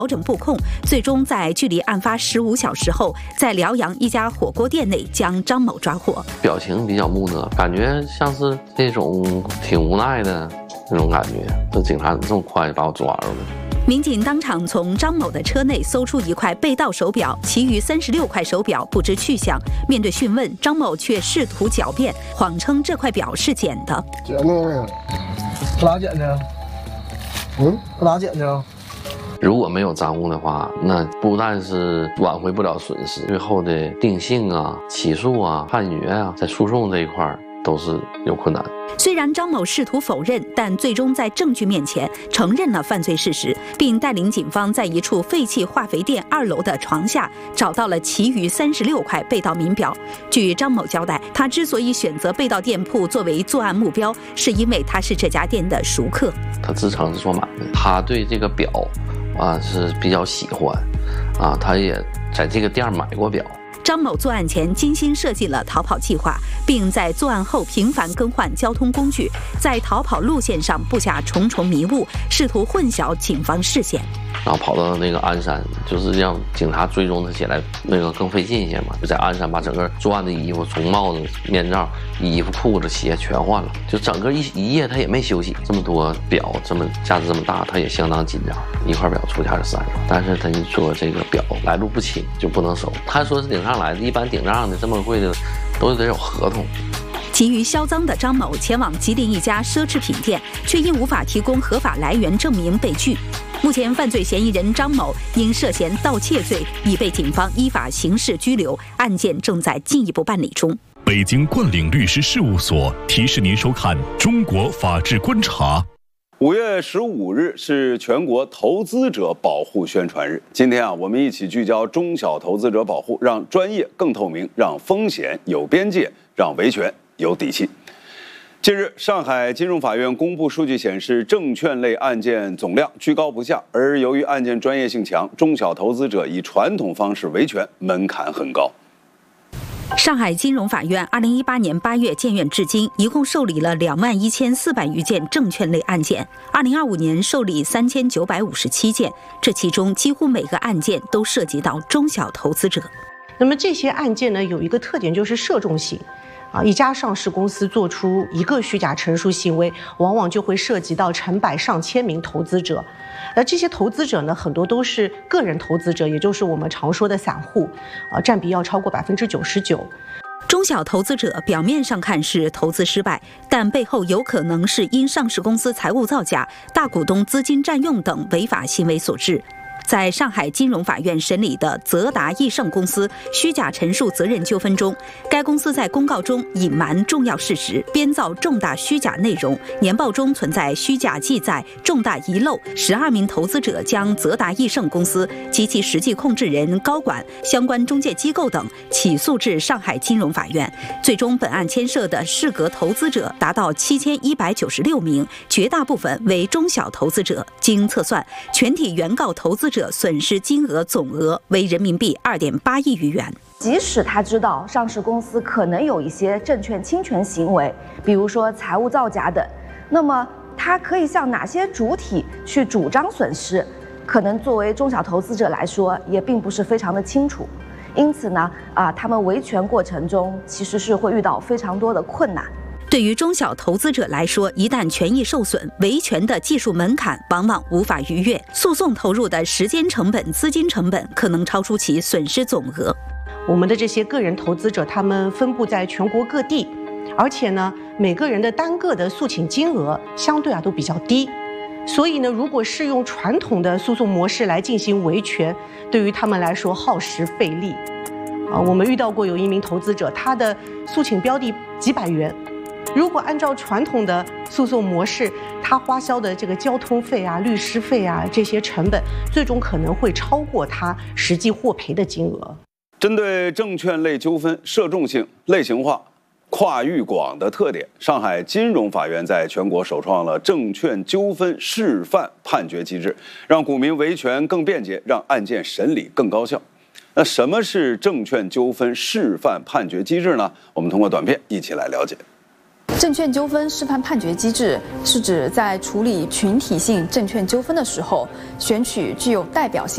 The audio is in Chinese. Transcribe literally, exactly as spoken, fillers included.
调整布控，最终在距离案发十五小时后，在辽阳一家火锅店内将张某抓获。 表情比较木讷，感觉像是那种挺无奈的那种感觉。这警察怎么这么快就把我抓住了？ 民警当场从张某的车内搜出一块被盗手表，其余三十六块手表不知去向。面对讯问，张某却试图狡辩，谎称这块表是捡的。 捡的那个， 搁哪捡的？ 嗯， 搁哪捡的？ 如果没有赃物的话，那不但是挽回不了损失，最后的定性啊、起诉啊、判决啊，在诉讼这一块都是有困难。 虽然张某试图否认，但最终在证据面前承认了犯罪事实，并带领警方在一处废弃化肥店二楼的床下找到了其余三十六块被盗名表。据张某交代，他之所以选择被盗店铺作为作案目标，是因为他是这家店的熟客。 他自称是做买卖，他对这个表啊是比较喜欢，啊，他也在这个店买过表。 张某作案前精心设计了逃跑计划，并在作案后频繁更换交通工具，在逃跑路线上布下重重迷雾，试图混淆警方视线。 然后跑到那个鞍山，就是让警察追踪他起来那个更费劲一些嘛。就在鞍山把整个作案的衣服，从帽子、面罩、衣服、裤子、鞋全换了，就整个一一夜他也没休息。这么多表，这么价值这么大，他也相当紧张。一块表出价是三十万，但是他一说这个表来路不清，就不能收。他说是顶上来的，一般顶账的这么贵的，都得有合同。 急于销赃的张某前往吉林一家奢侈品店，却因无法提供合法来源证明被拒。目前，犯罪嫌疑人张某因涉嫌盗窃罪已被警方依法刑事拘留，案件正在进一步办理中。 北京冠领律师事务所提示您收看《中国法治观察》。 五月十五日是全国投资者保护宣传日。今天啊，我们一起聚焦中小投资者保护，让专业更透明，让风险有边界，让维权有底气。近日，上海金融法院公布数据显示，证券类案件总量居高不下，而由于案件专业性强，中小投资者以传统方式维权门槛很高。 上海金融法院二零一八年八月建院至今，一共受理了两万一千四百余件证券类案件。二零二五年受理三千九百五十七件，这其中几乎每个案件都涉及到中小投资者。 那么这些案件呢，有一个特点就是涉众性。啊，一家上市公司做出一个虚假陈述行为，往往就会涉及到成百上千名投资者。而这些投资者呢，很多都是个人投资者，也就是我们常说的散户，啊，占比要超过百分之九十九。 中小投资者表面上看是投资失败，但背后有可能是因上市公司财务造假、大股东资金占用等违法行为所致。在上海金融法院审理的泽达易盛公司虚假陈述责任纠纷中，该公司在公告中隐瞒重要事实，编造重大虚假内容，年报中存在虚假记载，重大遗漏。十二名投资者将泽达易盛公司及其实际控制人、高管、相关中介机构等起诉至上海金融法院。最终，本案牵涉的适格投资者达到七千一百九十六名，绝大部分为中小投资者。经测算，全体原告投资者损失金额总额为人民币二点八亿余元。 即使他知道上市公司可能有一些证券侵权行为，比如说财务造假等，那么他可以向哪些主体去主张损失，可能作为中小投资者来说也并不是非常的清楚。因此呢，啊，他们维权过程中其实是会遇到非常多的困难。 对于中小投资者来说，一旦权益受损，维权的技术门槛往往无法逾越，诉讼投入的时间成本、资金成本可能超出其损失总额。 我们的这些个人投资者，他们分布在全国各地，而且呢，每个人的单个的诉请金额相对啊都比较低，所以呢，如果是用传统的诉讼模式来进行维权，对于他们来说耗时费力。啊，我们遇到过有一名投资者，他的诉请标的几百元。如果按照传统的诉讼模式，他花销的这个交通费啊、律师费啊这些成本，最终可能会超过他实际获赔的金额。 针对证券类纠纷涉众性、类型化、跨域广的特点，上海金融法院在全国首创了证券纠纷示范判决机制，让股民维权更便捷，让案件审理更高效。那什么是证券纠纷示范判决机制呢？我们通过短片一起来了解。 证券纠纷示范判决机制是指在处理群体性证券纠纷的时候，选取具有代表性